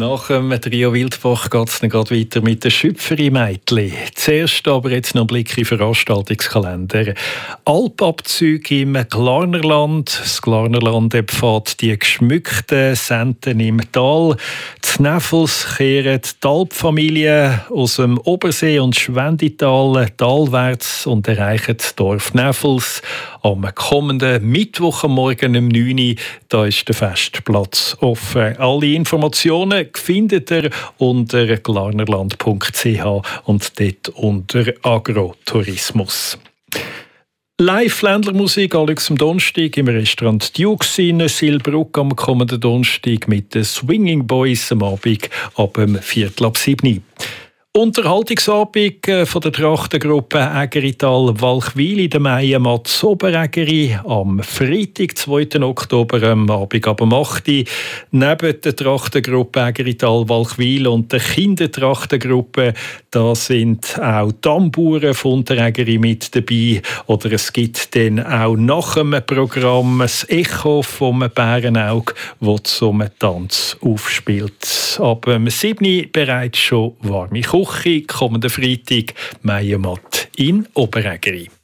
Nach dem Trio Wildbach geht es dann gerade weiter mit den Schüpferi-Mädchen. Zuerst aber jetzt noch ein Blick in den Veranstaltungskalender. Alpabzüge im Glarnerland. Das Glarnerland empfiehlt die geschmückten Senten im Tal. Die Neffels kehren die Alpfamilie aus dem Obersee und Schwendital talwärts und erreichen das Dorf Neffels. Am kommenden Mittwoch am Morgen um 9 Uhr, da ist der Festplatz offen. Alle Informationen findet ihr unter glarnerland.ch und dort unter Agrotourismus. Live-Ländlermusik Alex am Donnerstag im Restaurant Dukes in Silbruck am kommenden Donnerstag mit den Swinging Boys am Abend ab 6:45. Unterhaltungsabend von der Trachtengruppe Ägerital-Walchwil in der Meienmatz Oberägeri am Freitag, 2. Oktober, am Abend ab 8 Uhr. Neben der Trachtengruppe Ägerital-Walchwil und der Kindertrachtengruppe, da sind auch Tamburen von Unterägeri mit dabei. Oder es gibt dann auch nach dem Programm das Echo vom Bärenaug, das zum Tanz aufspielt. Ab 7 Uhr bereits schon warme Küche, kommenden Freitag, Meienmatt in Oberägeri.